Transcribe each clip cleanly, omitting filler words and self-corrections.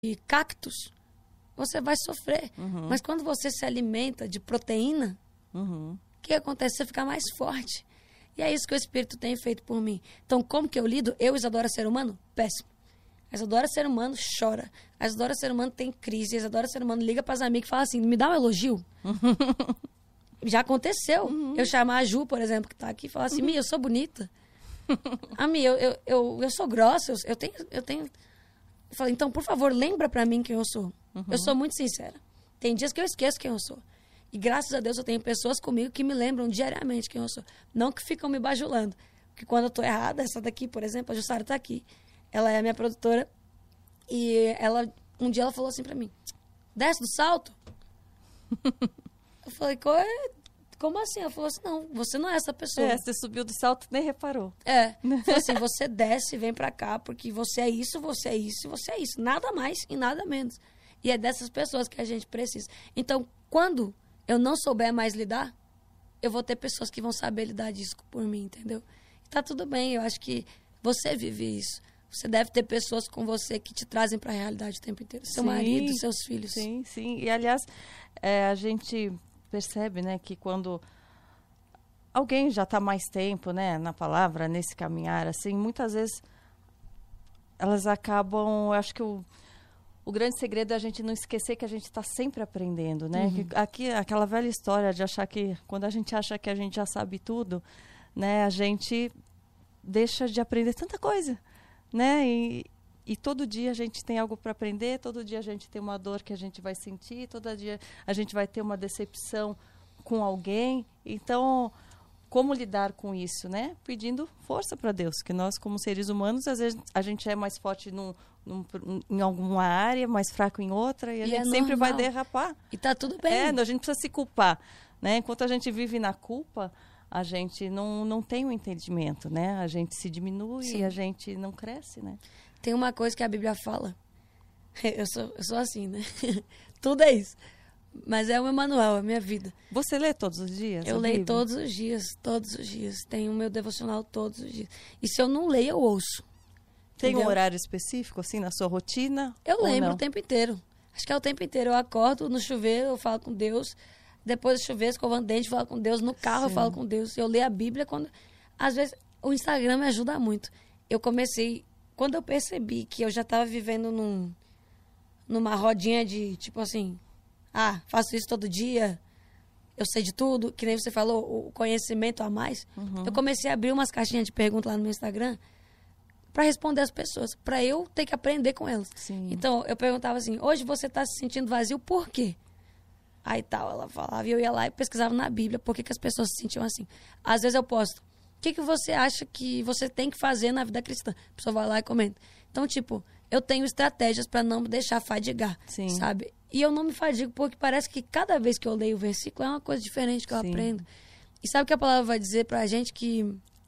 cactos, você vai sofrer. Mas quando você se alimenta de proteína, o que acontece? Você fica mais forte. E é isso que o Espírito tem feito por mim. Então, como que eu lido? Eu, Isadora, ser humano? Péssimo. A Isadora, ser humano, chora. A Isadora, ser humano, tem crise. A Isadora, ser humano, liga para as amigas e fala assim, me dá um elogio. Já aconteceu. Eu chamar a Ju, por exemplo, que está aqui, e falar assim, Mi, eu sou bonita. Mi, eu sou grossa, eu tenho... Eu falei, então, por favor, lembra para mim quem eu sou. Eu sou muito sincera. Tem dias que eu esqueço quem eu sou. E graças a Deus eu tenho pessoas comigo que me lembram diariamente quem eu sou. Não que ficam me bajulando. Porque quando eu tô errada, essa daqui, por exemplo, a Jussara tá aqui. Ela é a minha produtora. E um dia ela falou assim pra mim, desce do salto? Eu falei, como assim? Ela falou assim, não, você não é essa pessoa. Você subiu do salto e nem reparou. Falou assim, você desce e vem pra cá, porque você é isso, você é isso, você é isso. Nada mais e nada menos. E é dessas pessoas que a gente precisa. Então, quando eu não souber mais lidar, eu vou ter pessoas que vão saber lidar disso por mim, entendeu? E tá tudo bem, eu acho que você vive isso. Você deve ter pessoas com você que te trazem para a realidade o tempo inteiro. Seu marido, seus filhos. Sim, sim. E, aliás, a gente percebe, né, que quando alguém já está mais tempo, né, na palavra, nesse caminhar, assim, muitas vezes elas acabam... Eu acho que o grande segredo é a gente não esquecer que a gente está sempre aprendendo, né? Aquela velha história de achar que... Quando a gente acha que a gente já sabe tudo, né, a gente deixa de aprender tanta coisa, né? E todo dia a gente tem algo para aprender, todo dia a gente tem uma dor que a gente vai sentir, todo dia a gente vai ter uma decepção com alguém. Então, como lidar com isso, né? Pedindo força para Deus, que nós, como seres humanos, às vezes a gente é mais forte em alguma área, mais fraco em outra, e a gente sempre vai derrapar. E tá tudo bem. A gente precisa se culpar, né? Enquanto a gente vive na culpa, a gente não tem o entendimento, né? A gente se diminui e a gente não cresce, né? Tem uma coisa que a Bíblia fala. Eu sou assim, né? Tudo é isso. Mas é o meu manual, é a minha vida. Você lê todos os dias? Eu leio todos os dias, todos os dias. Tenho o meu devocional todos os dias. E se eu não leio, eu ouço. Tem um horário específico, assim, na sua rotina? Eu lembro o tempo inteiro. Acho que é o tempo inteiro. Eu acordo no chuveiro, eu falo com Deus. Depois do chuveiro, escovando dente, eu falo com Deus. No carro, eu falo com Deus. Eu leio a Bíblia quando... Às vezes, o Instagram me ajuda muito. Eu comecei... Quando eu percebi que eu já estava vivendo numa rodinha de, tipo assim... faço isso todo dia, eu sei de tudo, que nem você falou, o conhecimento a mais. Eu comecei a abrir umas caixinhas de perguntas lá no meu Instagram para responder as pessoas, para eu ter que aprender com elas. Sim. Então, eu perguntava assim, hoje você está se sentindo vazio, por quê? Aí tal, ela falava, e eu ia lá e pesquisava na Bíblia por que as pessoas se sentiam assim. Às vezes eu posto, o que você acha que você tem que fazer na vida cristã? A pessoa vai lá e comenta. Então, tipo, eu tenho estratégias para não me deixar fadigar, sabe? E eu não me fadigo porque parece que cada vez que eu leio o versículo é uma coisa diferente que eu aprendo. E sabe o que a palavra vai dizer pra gente? Que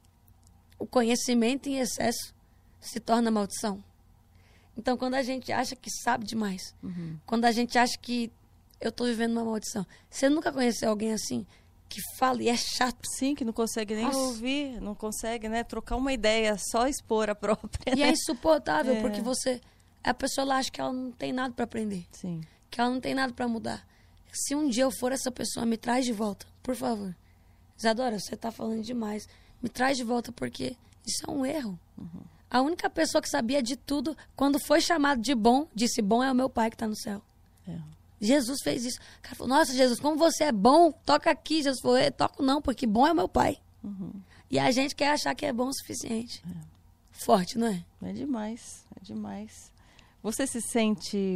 o conhecimento em excesso se torna maldição. Então, quando a gente acha que sabe demais, quando a gente acha que eu tô vivendo uma maldição, você nunca conheceu alguém assim? Que fala e é chato. Sim, que não consegue nem ouvir, não consegue, né, trocar uma ideia, só expor a própria. E é insuportável, porque a pessoa lá acha que ela não tem nada para aprender. Sim. Que ela não tem nada para mudar. Se um dia eu for essa pessoa, me traz de volta, por favor. Isadora, você tá falando demais. Me traz de volta, porque isso é um erro. A única pessoa que sabia de tudo, quando foi chamado de bom, disse, bom é o meu pai que tá no céu. Jesus fez isso. O cara falou, nossa, Jesus, como você é bom, toca aqui. Jesus falou, toco não, porque bom é o meu pai. E a gente quer achar que é bom o suficiente. Forte, não é? É demais, é demais. Você se sente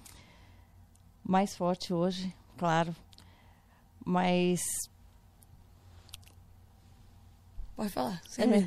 mais forte hoje, claro, mas... Pode falar,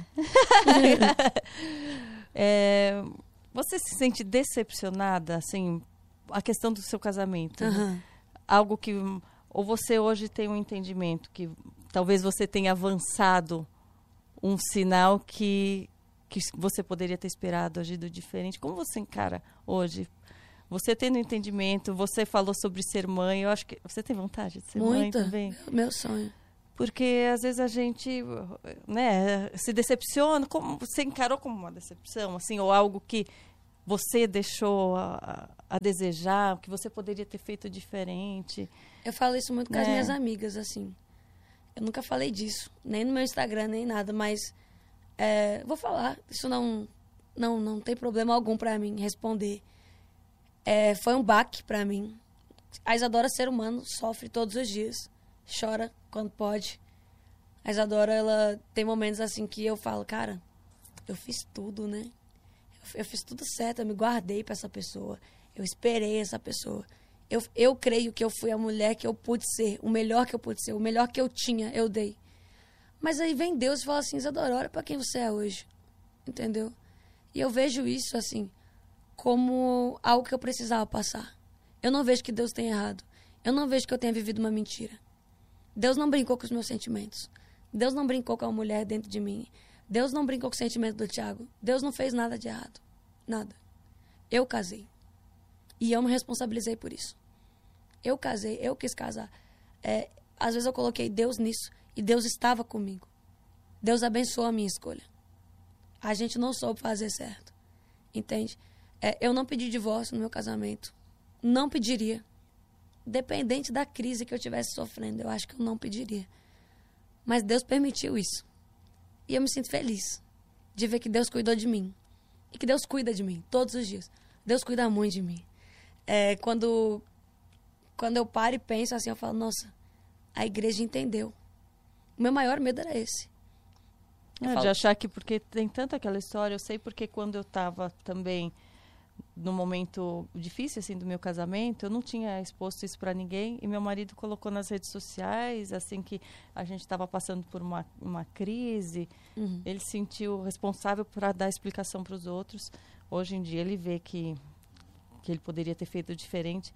você se sente decepcionada, assim... A questão do seu casamento. Né? Algo que... Ou você hoje tem um entendimento que talvez você tenha avançado um sinal que você poderia ter esperado, agido diferente. Como você encara hoje? Você tendo entendimento, você falou sobre ser mãe. Eu acho que você tem vontade de ser mãe também? Meu sonho. Porque às vezes a gente, né, se decepciona. Como, você encarou como uma decepção? Assim, ou algo que você deixou a desejar, o que você poderia ter feito diferente? Eu falo isso muito com as minhas amigas, assim. Eu nunca falei disso, nem no meu Instagram, nem nada, mas vou falar. Isso não tem problema algum pra mim responder. Foi um baque pra mim. A Isadora, ser humano, sofre todos os dias. Chora quando pode. A Isadora, ela tem momentos assim que eu falo, cara, eu fiz tudo, né? Eu fiz tudo certo, eu me guardei pra essa pessoa. Eu esperei essa pessoa. Eu creio que eu fui a mulher que eu pude ser, o melhor que eu pude ser, o melhor que eu tinha, eu dei. Mas aí vem Deus e fala assim, Isadora, olha pra quem você é hoje. Entendeu? E eu vejo isso, assim, como algo que eu precisava passar. Eu não vejo que Deus tenha errado. Eu não vejo que eu tenha vivido uma mentira. Deus não brincou com os meus sentimentos. Deus não brincou com a mulher dentro de mim. Deus não brincou com o sentimento do Thiago. Deus não fez nada de errado. Nada. Eu casei. E eu me responsabilizei por isso. Eu casei, eu quis casar. Às vezes eu coloquei Deus nisso e Deus estava comigo. Deus abençoou a minha escolha. A gente não soube fazer certo. Entende? Eu não pedi divórcio no meu casamento. Não pediria. Dependente da crise que eu estivesse sofrendo, eu acho que eu não pediria. Mas Deus permitiu isso. E eu me sinto feliz de ver que Deus cuidou de mim. E que Deus cuida de mim todos os dias. Deus cuida muito de mim. Quando eu paro e penso assim, eu falo, nossa, a igreja entendeu. O meu maior medo era esse. De achar que, porque tem tanta aquela história, eu sei porque quando eu estava também no momento difícil assim do meu casamento, eu não tinha exposto isso para ninguém e meu marido colocou nas redes sociais, assim que a gente estava passando por uma crise, ele se sentiu responsável para dar explicação para os outros. Hoje em dia ele vê que ele poderia ter feito diferente,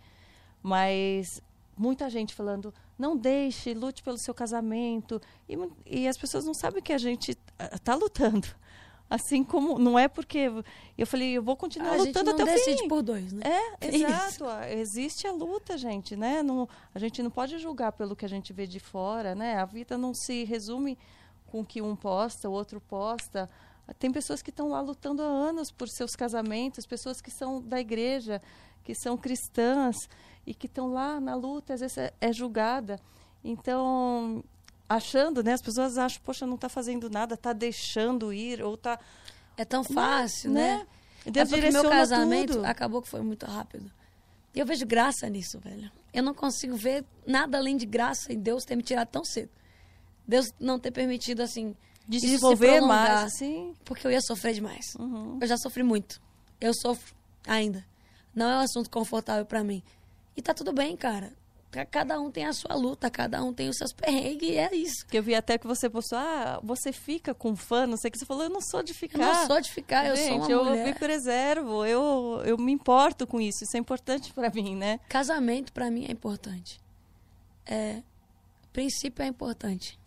mas muita gente falando, não deixe, lute pelo seu casamento, e as pessoas não sabem que a gente está lutando. Assim como, não é porque... Eu falei, eu vou continuar lutando até o fim. A gente não decide por dois, né? Exato. Existe a luta, gente, né? A gente não pode julgar pelo que a gente vê de fora, né? A vida não se resume com o que um posta, o outro posta. Tem pessoas que estão lá lutando há anos por seus casamentos, pessoas que são da igreja, que são cristãs e que estão lá na luta, às vezes é julgada. Então... achando, né? As pessoas acham, poxa, não está fazendo nada, está deixando ir, ou está... É tão fácil, né? Deus porque meu casamento tudo. acabou que foi muito rápido. E eu vejo graça nisso, velho. Eu não consigo ver nada além de graça em Deus ter me tirado tão cedo. Deus não ter permitido, assim, desenvolver mais, assim. Porque eu ia sofrer demais. Eu já sofri muito. Eu sofro ainda. Não é um assunto confortável pra mim. E tá tudo bem, cara. Cada um tem a sua luta, cada um tem os seus perrengues e é isso. Porque eu vi até que você postou, você fica com fã, não sei o que. Você falou, eu não sou de ficar. Eu não sou de ficar, eu sou uma mulher. Eu me preservo, eu me importo com isso. Isso é importante pra mim, né? Casamento pra mim é importante. Princípio é importante.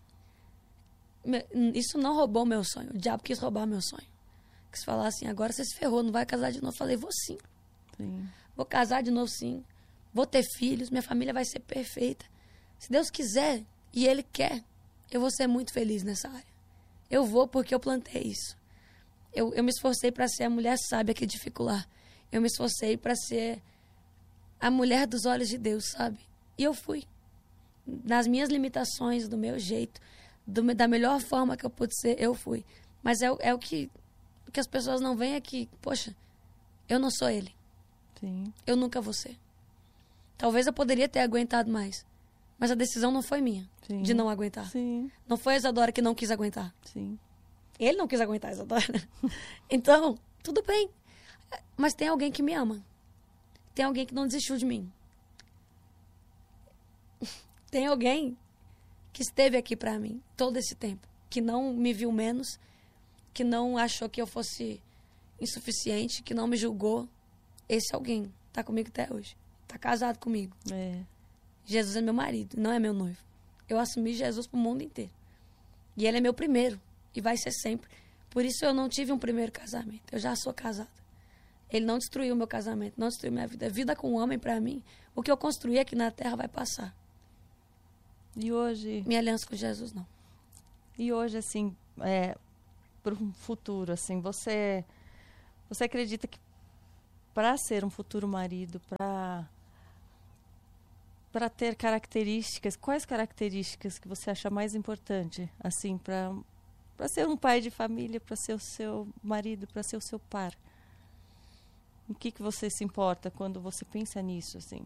Isso não roubou meu sonho. O diabo quis roubar meu sonho. Quis falar assim, agora você se ferrou, não vai casar de novo. Eu falei, vou sim. Vou casar de novo sim. Vou ter filhos, minha família vai ser perfeita. Se Deus quiser, e Ele quer, eu vou ser muito feliz nessa área. Eu vou porque eu plantei isso. Eu me esforcei para ser a mulher sábia que edificular. Eu me esforcei para ser a mulher dos olhos de Deus, sabe? E eu fui. Nas minhas limitações, do meu jeito, da melhor forma que eu pude ser, eu fui. Mas é o que as pessoas não veem aqui. Poxa, eu não sou ele. Sim. Eu nunca vou ser. Talvez eu poderia ter aguentado mais. Mas a decisão não foi minha, sim, de não aguentar. Sim. Não foi a Isadora que não quis aguentar. Sim. Ele não quis aguentar a Isadora. Então, tudo bem. Mas tem alguém que me ama. Tem alguém que não desistiu de mim. Tem alguém que esteve aqui pra mim todo esse tempo. Que não me viu menos. Que não achou que eu fosse insuficiente. Que não me julgou. Esse alguém tá comigo até hoje. Tá casado comigo. Jesus é meu marido, não é meu noivo. Eu assumi Jesus pro mundo inteiro. E ele é meu primeiro. E vai ser sempre. Por isso eu não tive um primeiro casamento. Eu já sou casada. Ele não destruiu o meu casamento, não destruiu minha vida. Vida com um homem, pra mim, o que eu construí aqui na terra vai passar. E hoje... Minha aliança com Jesus, não. E hoje, assim, pro futuro, assim, você acredita que para ser um futuro marido, para ter características, quais características que você acha mais importante, assim, para ser um pai de família, para ser o seu marido, para ser o seu par? O que você se importa quando você pensa nisso, assim?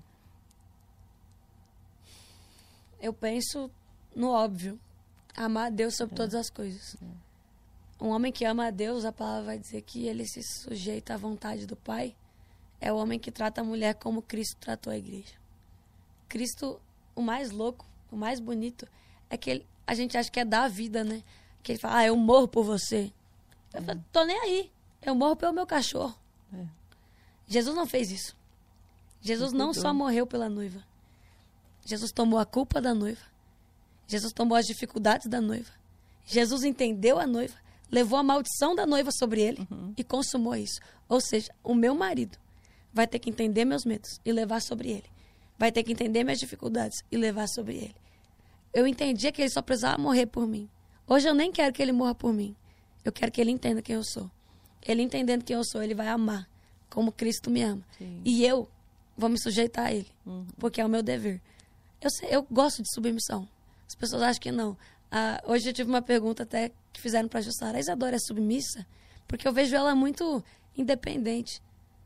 Eu penso no óbvio. Amar a Deus sobre todas as coisas. Um homem que ama a Deus, a palavra vai dizer que ele se sujeita à vontade do Pai. É o homem que trata a mulher como Cristo tratou a igreja. Cristo, o mais louco, o mais bonito, é que a gente acha que é dar a vida, né? Que ele fala, eu morro por você. Eu falo, tô nem aí. Eu morro pelo meu cachorro. Jesus não fez isso. Jesus não só morreu pela noiva. Jesus tomou a culpa da noiva. Jesus tomou as dificuldades da noiva. Jesus entendeu a noiva, levou a maldição da noiva sobre ele e consumou isso. Ou seja, o meu marido vai ter que entender meus medos e levar sobre ele. Vai ter que entender minhas dificuldades e levar sobre ele. Eu entendia que ele só precisava morrer por mim. Hoje eu nem quero que ele morra por mim. Eu quero que ele entenda quem eu sou. Ele entendendo quem eu sou, ele vai amar como Cristo me ama. Sim. E eu vou me sujeitar a ele, porque é o meu dever. Eu gosto de submissão. As pessoas acham que não. Hoje eu tive uma pergunta até que fizeram para a Jussara. A Isadora é submissa? Porque eu vejo ela muito independente.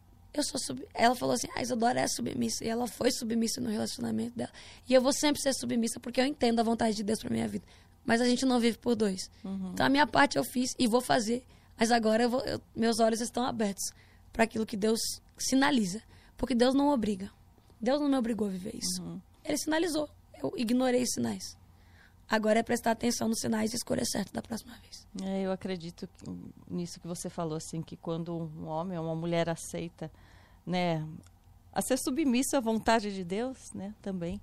Ela falou assim, a Isadora é submissa. E ela foi submissa no relacionamento dela. E eu vou sempre ser submissa porque eu entendo a vontade de Deus para minha vida. Mas a gente não vive por dois. Então a minha parte eu fiz e vou fazer. Mas agora meus olhos estão abertos para aquilo que Deus sinaliza. Porque Deus não obriga. Deus não me obrigou a viver isso. Ele sinalizou. Eu ignorei os sinais. Agora é prestar atenção nos sinais e escolher certo da próxima vez. Eu acredito nisso que você falou, assim, que quando um homem ou uma mulher aceita, né, a ser submisso à vontade de Deus, né, também,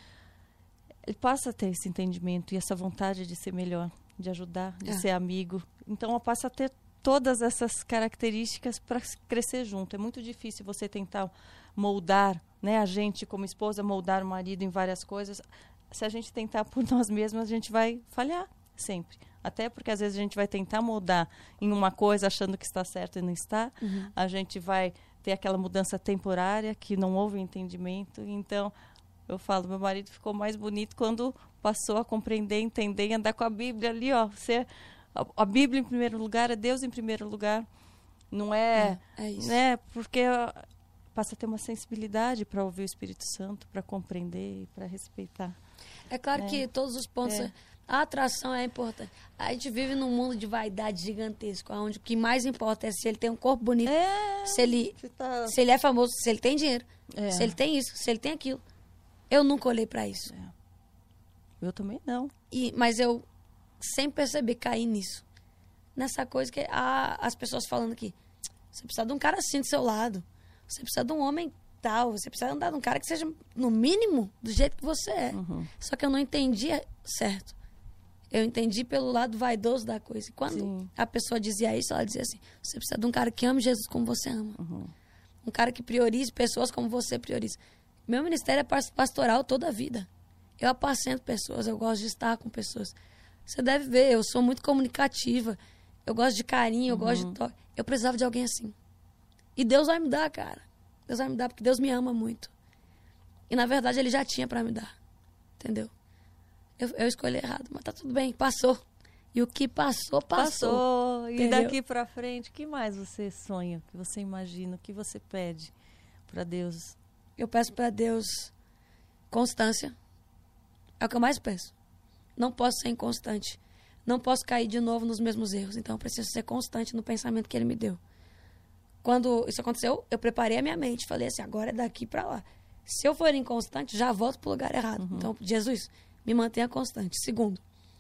ele passa a ter esse entendimento e essa vontade de ser melhor, de ajudar, de ser amigo. Então, passa a ter todas essas características para crescer junto. É muito difícil você tentar moldar, né, a gente como esposa, moldar o marido em várias coisas. Se a gente tentar por nós mesmos, a gente vai falhar sempre. Até porque às vezes a gente vai tentar moldar em uma coisa achando que está certo e não está. A gente vai ter aquela mudança temporária que não houve entendimento. Então, eu falo, meu marido ficou mais bonito quando passou a compreender, entender e andar com a Bíblia ali, ó. A Bíblia em primeiro lugar, é Deus em primeiro lugar. Não é isso. Né? Porque passa a ter uma sensibilidade para ouvir o Espírito Santo, para compreender e para respeitar. É claro que todos os pontos... A atração é importante. A gente vive num mundo de vaidade gigantesco, onde o que mais importa é se ele tem um corpo bonito, se ele é famoso, se ele tem dinheiro, se ele tem isso, se ele tem aquilo. Eu nunca olhei para isso. Eu também não. Mas eu sem perceber cair nisso. Nessa coisa que as pessoas falando aqui, você precisa de um cara assim do seu lado. Você precisa de um homem tal. Você precisa andar de um cara que seja, no mínimo, do jeito que você é. Só que eu não entendia certo. Eu entendi pelo lado vaidoso da coisa. E quando a pessoa dizia isso, ela dizia assim, você precisa de um cara que ame Jesus como você ama. Um cara que priorize pessoas como você prioriza. Meu ministério é pastoral toda a vida. Eu apacento pessoas, eu gosto de estar com pessoas. Você deve ver, eu sou muito comunicativa. Eu gosto de carinho, eu gosto de toque. Eu precisava de alguém assim. E Deus vai me dar, cara. Deus vai me dar, porque Deus me ama muito. E, na verdade, Ele já tinha pra me dar. Entendeu? Eu escolhi errado, mas tá tudo bem, passou. E o que passou, passou. E daqui pra frente, o que mais você sonha, o que você imagina, o que você pede pra Deus? Eu peço pra Deus constância. É o que eu mais peço. Não posso ser inconstante. Não posso cair de novo nos mesmos erros. Então, eu preciso ser constante no pensamento que Ele me deu. Quando isso aconteceu, eu preparei a minha mente. Falei assim, agora é daqui pra lá. Se eu for inconstante, já volto pro lugar errado. Então, Jesus, me mantenha constante. Segundo,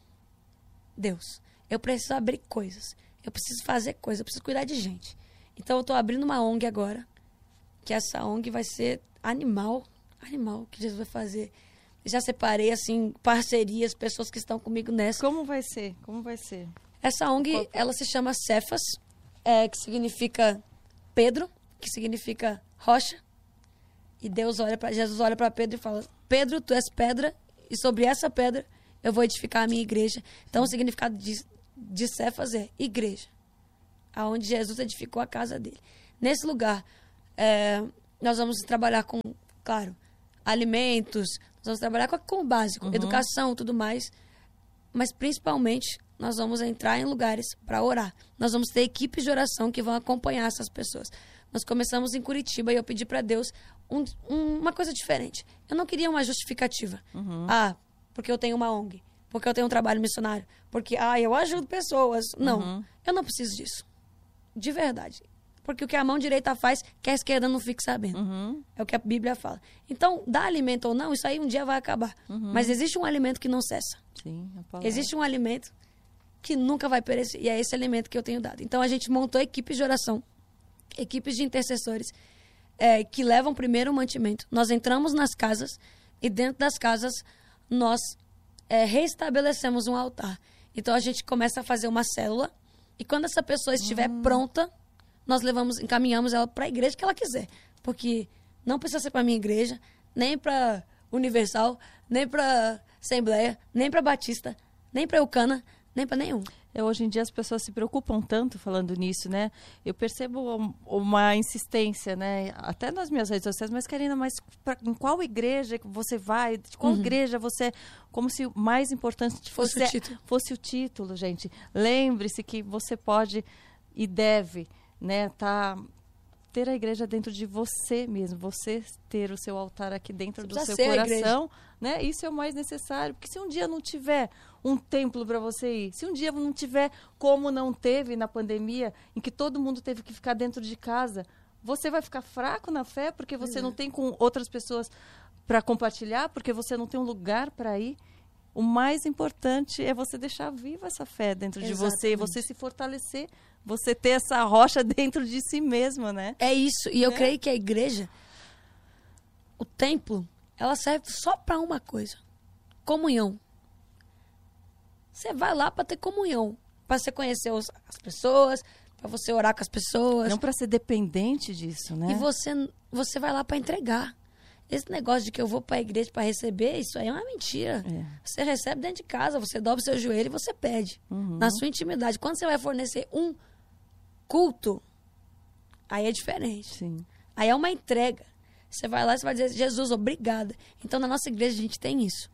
Deus, eu preciso abrir coisas. Eu preciso fazer coisas. Eu preciso cuidar de gente. Então, eu tô abrindo uma ONG agora. Que essa ONG vai ser animal que Jesus vai fazer. Já separei, assim, parcerias, pessoas que estão comigo nessa. Como vai ser? Como vai ser? Essa ONG, ela se chama Cefas, que significa Pedro, que significa rocha. E Jesus olha para Pedro e fala, Pedro, tu és pedra, e sobre essa pedra eu vou edificar a minha igreja. Então, o significado de Cefas é igreja, aonde Jesus edificou a casa dele. Nesse lugar, Nós vamos trabalhar com, claro, alimentos, nós vamos trabalhar com o básico, educação, tudo mais. Mas, principalmente, nós vamos entrar em lugares para orar. Nós vamos ter equipes de oração que vão acompanhar essas pessoas. Nós começamos em Curitiba e eu pedi para Deus uma coisa diferente. Eu não queria uma justificativa. Porque eu tenho uma ONG, porque eu tenho um trabalho missionário, porque eu ajudo pessoas. Não, eu não preciso disso. De verdade. Porque o que a mão direita faz, que a esquerda não fique sabendo. É o que a Bíblia fala. Então, dá alimento ou não, isso aí um dia vai acabar. Mas existe um alimento que não cessa. Sim, existe um alimento que nunca vai perecer. E é esse alimento que eu tenho dado. Então, a gente montou equipes de oração, equipes de intercessores, que levam primeiro o mantimento. Nós entramos nas casas e dentro das casas nós reestabelecemos um altar. Então, a gente começa a fazer uma célula e quando essa pessoa estiver pronta, nós encaminhamos ela para a igreja que ela quiser. Porque não precisa ser para a minha igreja, nem para Universal, nem para Assembleia, nem para Batista, nem para Eucana, nem para nenhum. Hoje em dia as pessoas se preocupam tanto falando nisso, né? Eu percebo uma insistência, né? Até nas minhas redes sociais, mas Karina, em qual igreja você vai? De qual igreja você... Como se o mais importante fosse o título, gente. Lembre-se que você pode e deve, né, ter a igreja dentro de você mesmo, você ter o seu altar aqui dentro do seu coração, né? Isso é o mais necessário, porque se um dia não tiver um templo para você ir, se um dia não tiver, como não teve na pandemia, em que todo mundo teve que ficar dentro de casa, você vai ficar fraco na fé, porque você não tem com outras pessoas para compartilhar, porque você não tem um lugar para ir. O mais importante é você deixar viva essa fé dentro de você, você se fortalecer, você ter essa rocha dentro de si mesmo, né? É isso. E eu creio que a igreja, o templo, ela serve só para uma coisa: comunhão. Você vai lá para ter comunhão, para você conhecer as pessoas, para você orar com as pessoas. Não para ser dependente disso, né? E você vai lá para entregar. Esse negócio de que eu vou para a igreja para receber, isso aí é uma mentira. Você recebe dentro de casa, você dobra o seu joelho e você pede. Na sua intimidade. Quando você vai fornecer um culto, aí é diferente. Sim. Aí é uma entrega. Você vai lá e você vai dizer: Jesus, obrigada. Então, na nossa igreja, a gente tem isso.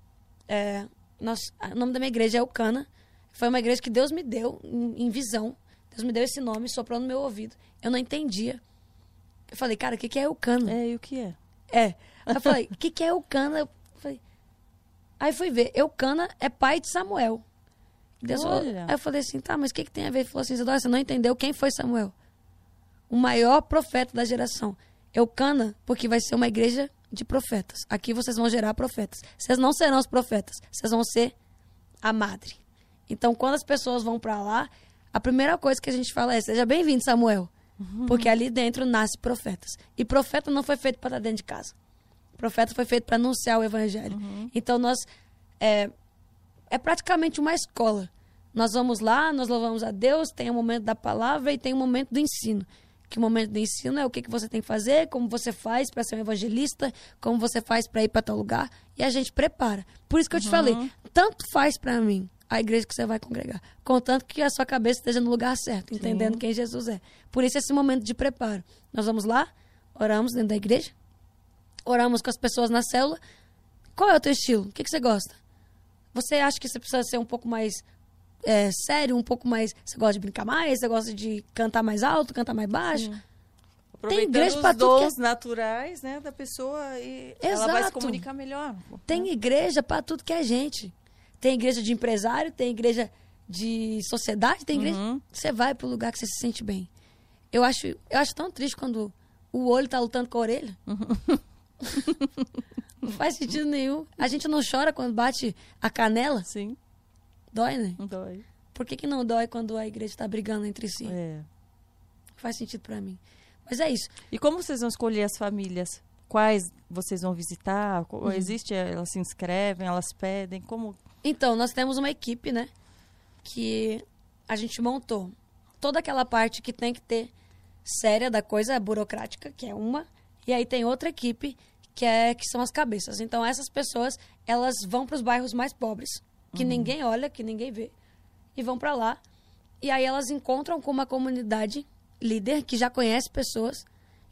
O nome da minha igreja é Eucana. Foi uma igreja que Deus me deu em visão. Deus me deu esse nome, soprou no meu ouvido. Eu não entendia. Eu falei: cara, o que é Eucana? E o que é? Aí eu falei: o que é Eucana? Aí fui ver. Eucana é pai de Samuel. Aí eu falei assim: tá, mas o que tem a ver? Ele falou assim: você não entendeu quem foi Samuel? O maior profeta da geração. Eucana, porque vai ser uma igreja de profetas. Aqui vocês vão gerar profetas. Vocês não serão os profetas, vocês vão ser a madre. Então, quando as pessoas vão para lá, a primeira coisa que a gente fala é: seja bem-vindo, Samuel. Porque ali dentro nasce profetas. E profeta não foi feito para estar dentro de casa. Profeta foi feito para anunciar o evangelho. Então, nós... É praticamente uma escola. Nós vamos lá, nós louvamos a Deus, tem o momento da palavra e tem o momento do ensino. Que o momento do ensino é o que você tem que fazer, como você faz para ser um evangelista, como você faz para ir para tal lugar. E a gente prepara. Por isso que eu te falei, tanto faz para mim a igreja que você vai congregar, contanto que a sua cabeça esteja no lugar certo, entendendo quem Jesus é. Por isso esse momento de preparo. Nós vamos lá, oramos dentro da igreja, oramos com as pessoas na célula. Qual é o teu estilo? O que você gosta? Você acha que você precisa ser um pouco mais sério, um pouco mais... Você gosta de brincar mais? Você gosta de cantar mais alto, cantar mais baixo? Tem igreja para tudo os dons naturais, né, da pessoa e ela vai se comunicar melhor. Tem igreja para tudo que é gente. Tem igreja de empresário, tem igreja de sociedade, tem igreja... Você vai para o lugar que você se sente bem. Eu acho tão triste quando o olho tá lutando com a orelha. Não faz sentido nenhum. A gente não chora quando bate a canela? Sim. Dói, né? Dói. Por que não dói quando a igreja está brigando entre si? Não faz sentido para mim. Mas é isso. E como vocês vão escolher as famílias? Quais vocês vão visitar? Existe, elas se inscrevem, elas pedem? Como... Então, nós temos uma equipe, né? Que a gente montou. Toda aquela parte que tem que ter séria da coisa burocrática, que é uma. E aí tem outra equipe que são as cabeças. Então, essas pessoas, elas vão para os bairros mais pobres, que ninguém olha, que ninguém vê. E vão para lá. E aí elas encontram com uma comunidade líder que já conhece pessoas.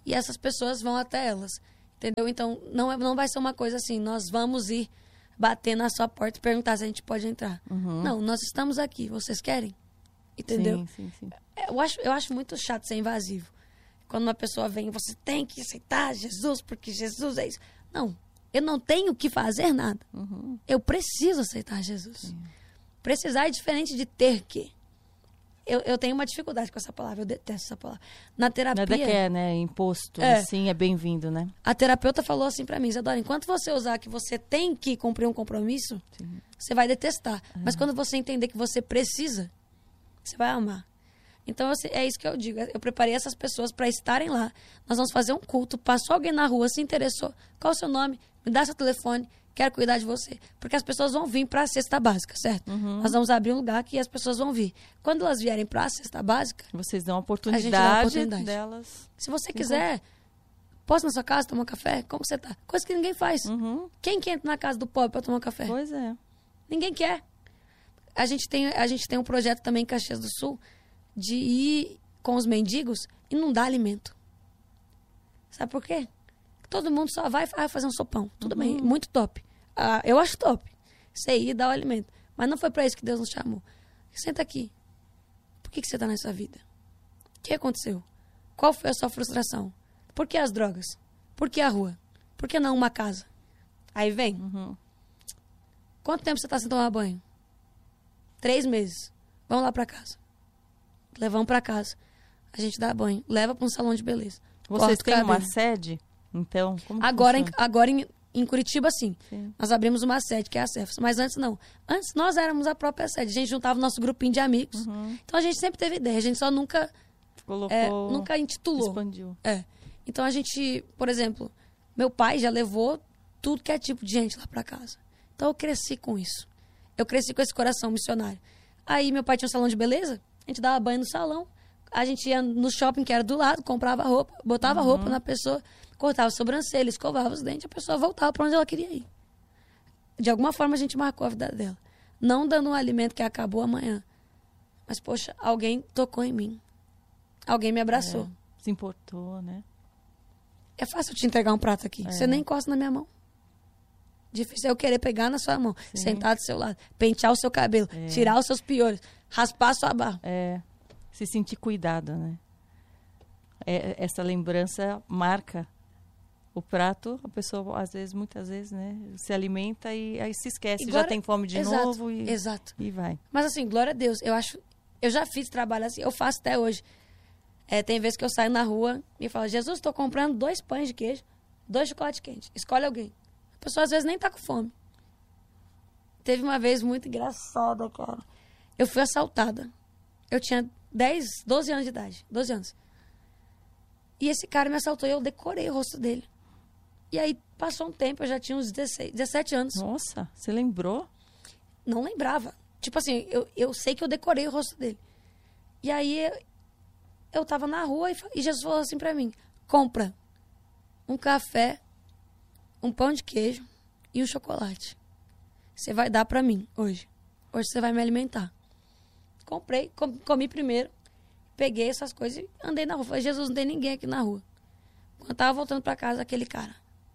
e essas pessoas vão até elas. Entendeu? Então, não vai ser uma coisa assim, nós vamos ir bater na sua porta e perguntar se a gente pode entrar. Não, nós estamos aqui, vocês querem? Entendeu? Sim. Eu acho muito chato ser invasivo. Quando uma pessoa vem, você tem que aceitar Jesus, porque Jesus é isso. Não, eu não tenho que fazer nada. Eu preciso aceitar Jesus. Sim. Precisar é diferente de ter que. Eu tenho uma dificuldade com essa palavra, eu detesto essa palavra. Na terapia... Nada que é, né? Imposto, assim, é bem-vindo, né? A terapeuta falou assim pra mim, Isadora, enquanto você usar que você tem que cumprir um compromisso, você vai detestar. Mas quando você entender que você precisa, você vai amar. Então, é isso que eu digo. Eu preparei essas pessoas para estarem lá. Nós vamos fazer um culto. Passou alguém na rua, se interessou. Qual o seu nome? Me dá seu telefone. Quero cuidar de você. Porque as pessoas vão vir para a cesta básica, certo? Nós vamos abrir um lugar que as pessoas vão vir. Quando elas vierem para a cesta básica... Vocês dão a oportunidade, delas... Se você quiser, posso ir na sua casa tomar um café? Como você tá? Coisa que ninguém faz. Quem que entra na casa do pobre para tomar um café? Pois é. Ninguém quer. A gente tem um projeto também em Caxias do Sul de ir com os mendigos e não dar alimento. Sabe por quê? Todo mundo só vai fazer um sopão. Tudo bem, muito top. Eu acho top. Você ir e dar o alimento. Mas não foi para isso que Deus nos chamou. Senta aqui. Por que você está nessa vida? O que aconteceu? Qual foi a sua frustração? Por que as drogas? Por que a rua? Por que não uma casa? Aí vem. Quanto tempo você está sem tomar banho? 3 meses. Vamos lá para casa. Levamos para casa. A gente dá banho. Leva para um salão de beleza. Vocês têm uma sede? Então, como agora em Curitiba, sim. Nós abrimos uma sede, que é a Cefas. Mas antes, não. Antes, nós éramos a própria sede. A gente juntava o nosso grupinho de amigos. Então, a gente sempre teve ideia. A gente só nunca... nunca intitulou. Expandiu. Então, a gente... Por exemplo, meu pai já levou tudo que é tipo de gente lá pra casa. Então, eu cresci com isso. Eu cresci com esse coração missionário. Aí, meu pai tinha um salão de beleza. A gente dava banho no salão. A gente ia no shopping, que era do lado, comprava roupa, botava roupa na pessoa, cortava a sobrancelha, escovava os dentes, a pessoa voltava para onde ela queria ir. De alguma forma, a gente marcou a vida dela. Não dando um alimento que acabou amanhã. Mas, poxa, alguém tocou em mim. Alguém me abraçou. Se importou, né? É fácil te entregar um prato aqui. Você nem encosta na minha mão. Difícil é eu querer pegar na sua mão, sentar do seu lado, pentear o seu cabelo, tirar os seus piolhos, raspar a sua barba. Se sentir cuidada, né? Essa lembrança marca o prato. A pessoa, muitas vezes, né? Se alimenta e aí se esquece. Já tem fome de novo e vai. Mas assim, glória a Deus. Eu já fiz trabalho assim, eu faço até hoje. Tem vezes que eu saio na rua e falo, Jesus, estou comprando 2 pães de queijo, 2 chocolates quentes. Escolhe alguém. A pessoa, às vezes, nem tá com fome. Teve uma vez muito engraçada, cara. Eu fui assaltada. Eu tinha 12 anos de idade. 12 anos. E esse cara me assaltou e eu decorei o rosto dele. E aí, passou um tempo, eu já tinha uns 17 anos. Nossa, você lembrou? Não lembrava. Tipo assim, eu sei que eu decorei o rosto dele. E aí, eu tava na rua e Jesus falou assim pra mim, compra um café, um pão de queijo e um chocolate. Você vai dar pra mim hoje. Hoje você vai me alimentar. Comprei, comi primeiro, peguei essas coisas e andei na rua. Falei, Jesus, não tem ninguém aqui na rua. Quando eu tava voltando pra casa, aquele cara.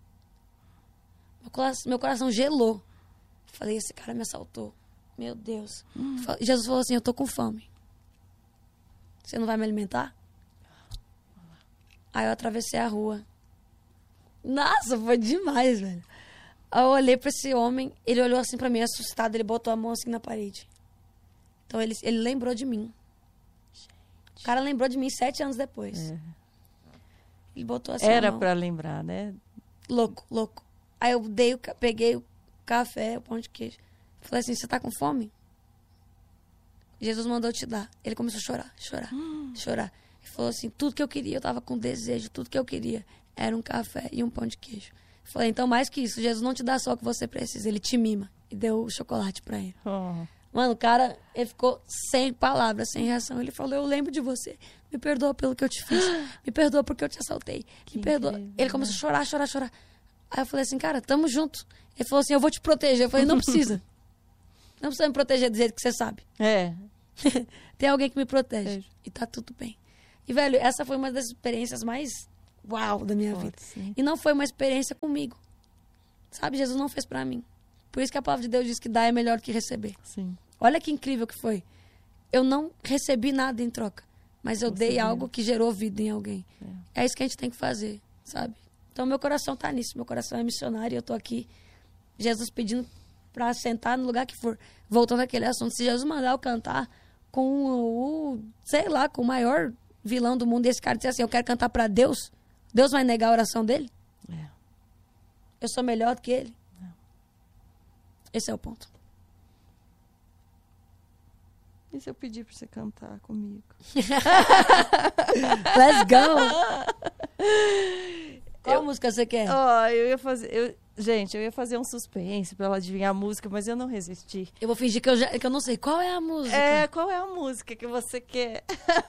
Meu coração gelou. Falei, esse cara me assaltou. Meu Deus. Jesus falou assim, eu tô com fome. Você não vai me alimentar? Aí eu atravessei a rua. Nossa, foi demais, velho. Aí eu olhei pra esse homem, ele olhou assim pra mim, assustado, ele botou a mão assim na parede. Então ele lembrou de mim. O cara lembrou de mim 7 anos depois. Ele botou assim Era a mão. pra lembrar, né? Louco. Aí eu peguei o café, o pão de queijo. Falei assim, você tá com fome? Jesus mandou te dar. Ele começou a chorar. Ele falou assim, tudo que eu queria, eu tava com desejo, tudo que eu queria era um café e um pão de queijo. Eu falei, então mais que isso, Jesus não te dá só o que você precisa, ele te mima. E deu o chocolate pra ele. Mano, o cara, ele ficou sem palavras, sem reação. Ele falou, eu lembro de você. Me perdoa pelo que eu te fiz. Me perdoa porque eu te assaltei. Me perdoa. Incrível. Ele começou a chorar. Aí eu falei assim, cara, tamo junto. Ele falou assim, eu vou te proteger. Eu falei, não precisa. Não precisa me proteger do jeito que você sabe. Tem alguém que me protege. E tá tudo bem. E, velho, essa foi uma das experiências mais uau da minha vida. Sim. E não foi uma experiência comigo. Sabe, Jesus não fez pra mim. Por isso que a palavra de Deus diz que dar é melhor do que receber. Sim. Olha que incrível que foi. Eu não recebi nada em troca, mas eu dei algo que gerou vida em alguém. É isso que a gente tem que fazer, sabe? Então, meu coração tá nisso. Meu coração é missionário e eu tô aqui. Jesus pedindo pra sentar no lugar que for. Voltando àquele assunto. Se Jesus mandar eu cantar com sei lá, com o maior vilão do mundo, e esse cara disser assim, eu quero cantar pra Deus, Deus vai negar a oração dele? Eu sou melhor do que ele? Esse é o ponto. E se eu pedir pra você cantar comigo? Let's go! Qual música você quer? Eu ia fazer... Gente, eu ia fazer um suspense pra ela adivinhar a música, mas eu não resisti. Eu vou fingir que eu não sei. Qual é a música? Qual é a música que você quer?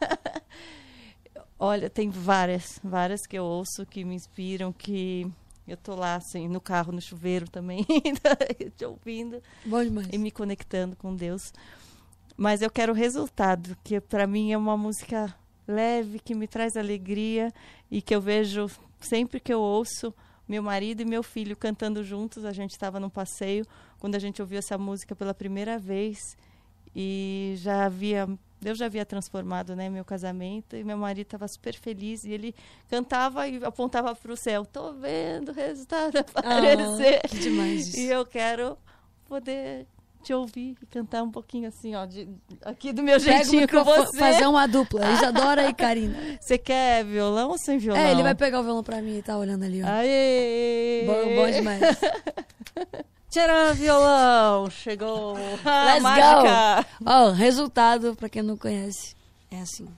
Olha, tem várias que eu ouço, que me inspiram, que eu tô lá, assim, no carro, no chuveiro também, te ouvindo. Bom demais. E me conectando com Deus. Mas eu quero o resultado, que pra mim é uma música leve, que me traz alegria e que eu vejo sempre que eu ouço meu marido e meu filho cantando juntos. A gente estava num passeio quando a gente ouviu essa música pela primeira vez e Deus já havia transformado, né, meu casamento, e meu marido estava super feliz e ele cantava e apontava para o céu. Tô vendo o resultado aparecer. Que demais isso. E eu quero poder te ouvir e cantar um pouquinho assim, ó, aqui do meu jeitinho com você. Fazer uma dupla, Isadora e Karina. Você quer violão ou sem violão? Ele vai pegar o violão pra mim e tá olhando ali, ó. Aê! Bom demais. Tcharam, violão! Chegou a Let's mágica! Go! Ó, resultado, pra quem não conhece, é assim.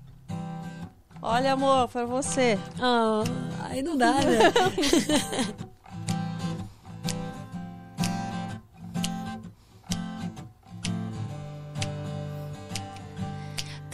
Olha, amor, pra você. Aí não dá, né?